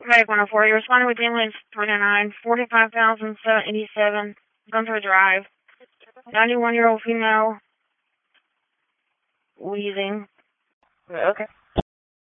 Medic 104, you're responding with ambulance 309, 45,787, Gunther Drive. 91-year-old female, wheezing. Okay.